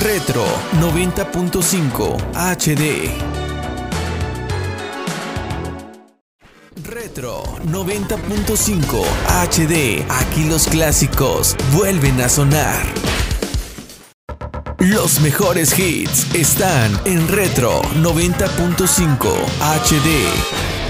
Retro 90.5 HD. Retro 90.5 HD. Aquí los clásicos vuelven a sonar. Los mejores hits están en Retro 90.5 HD.